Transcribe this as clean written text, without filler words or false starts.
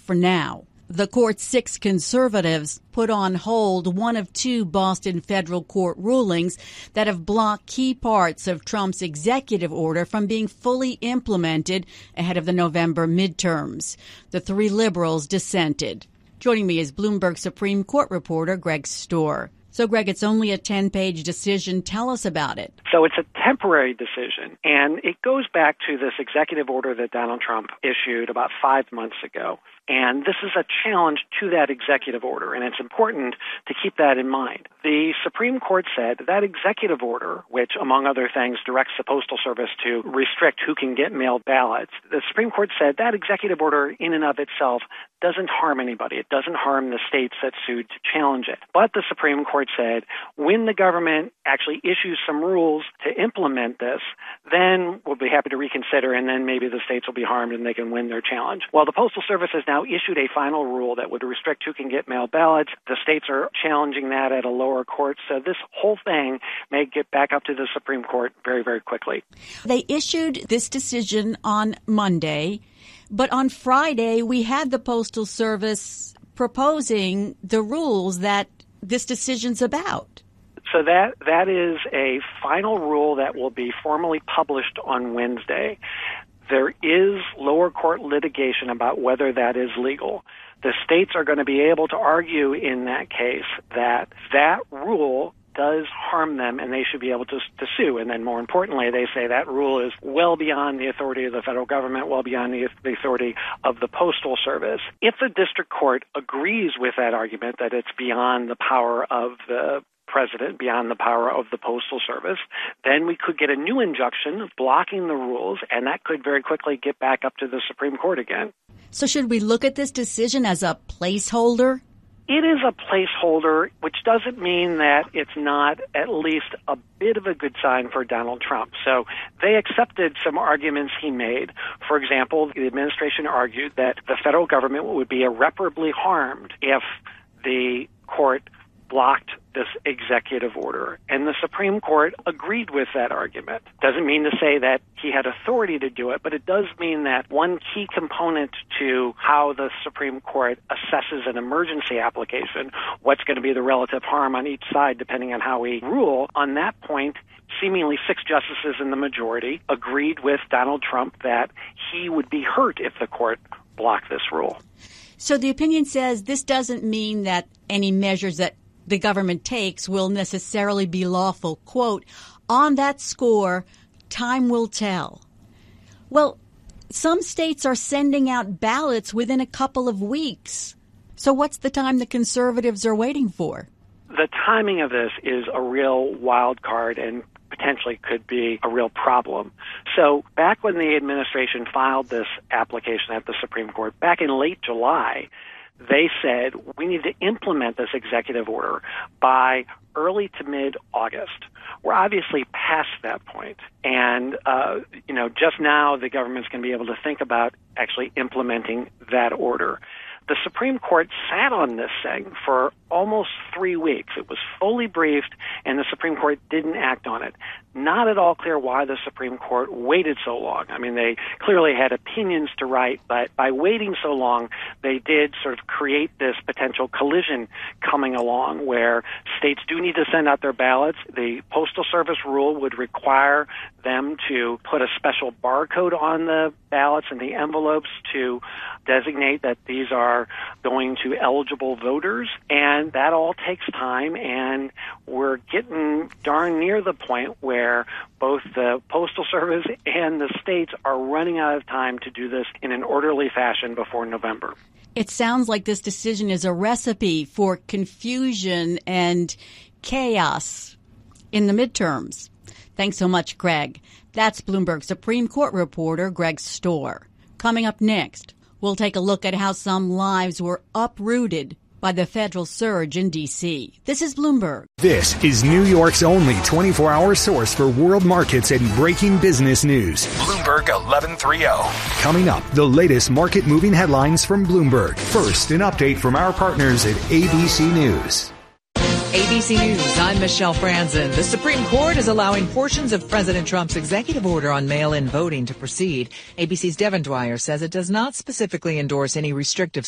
for now. The court's 6 conservatives put on hold one of 2 Boston federal court rulings that have blocked key parts of Trump's executive order from being fully implemented ahead of the November midterms. The 3 liberals dissented. Joining me is Bloomberg Supreme Court reporter Greg Stohr. So, Greg, it's only a 10-page decision. Tell us about it. So it's a temporary decision, and it goes back to this executive order that Donald Trump issued about 5 months ago. And this is a challenge to that executive order, and it's important to keep that in mind. The Supreme Court said that executive order, which, among other things, directs the Postal Service to restrict who can get mailed ballots, the Supreme Court said that executive order in and of itself doesn't harm anybody. It doesn't harm the states that sued to challenge it. But the Supreme Court said when the government actually issues some rules to implement this, then we'll be happy to reconsider, and then maybe the states will be harmed and they can win their challenge. Well, the Postal Service has now issued a final rule that would restrict who can get mail ballots. The states are challenging that at a lower court, so this whole thing may get back up to the Supreme Court very, very quickly. They issued this decision on Monday, but on Friday we had the Postal Service proposing the rules that this decision's about. So that is a final rule that will be formally published on Wednesday. There is lower court litigation about whether that is legal. The states are going to be able to argue in that case that that rule does harm them and they should be able to sue. And then more importantly, they say that rule is well beyond the authority of the federal government, well beyond the authority of the Postal Service. If the district court agrees with that argument that it's beyond the power of the president, beyond the power of the Postal Service, then we could get a new injunction blocking the rules, and that could very quickly get back up to the Supreme Court again. So should we look at this decision as a placeholder? It is a placeholder, which doesn't mean that it's not at least a bit of a good sign for Donald Trump. So they accepted some arguments he made. For example, the administration argued that the federal government would be irreparably harmed if the court blocked this executive order. And the Supreme Court agreed with that argument. Doesn't mean to say that he had authority to do it, but it does mean that one key component to how the Supreme Court assesses an emergency application, what's going to be the relative harm on each side depending on how we rule, on that point, seemingly 6 justices in the majority agreed with Donald Trump that he would be hurt if the court blocked this rule. So the opinion says this doesn't mean that any measures that the government takes will necessarily be lawful. Quote, on that score, time will tell. Well, some states are sending out ballots within a couple of weeks. So what's the time the conservatives are waiting for? The timing of this is a real wild card and potentially could be a real problem. So back when the administration filed this application at the Supreme Court, back in late July, they said we need to implement this executive order by early to mid-August. We're obviously past that point. And, just now the government's going to be able to think about actually implementing that order. The Supreme Court sat on this thing for almost 3 weeks. It was fully briefed, and the Supreme Court didn't act on it. Not at all clear why the Supreme Court waited so long. I mean, they clearly had opinions to write, but by waiting so long, they did sort of create this potential collision coming along where states do need to send out their ballots. The Postal Service rule would require them to put a special barcode on the ballots and the envelopes to designate that these are going to eligible voters, and that all takes time, and we're getting darn near the point where both the Postal Service and the states are running out of time to do this in an orderly fashion before November. It sounds like this decision is a recipe for confusion and chaos in the midterms. Thanks so much, Greg. That's Bloomberg Supreme Court reporter Greg Stohr. Coming up next, we'll take a look at how some lives were uprooted by the federal surge in D.C. This is Bloomberg. This is New York's only 24-hour source for world markets and breaking business news. Bloomberg 1130. Coming up, the latest market-moving headlines from Bloomberg. First, an update from our partners at ABC News. ABC News, I'm Michelle Franzen. The Supreme Court is allowing portions of President Trump's executive order on mail-in voting to proceed. ABC's Devin Dwyer says it does not specifically endorse any restrictive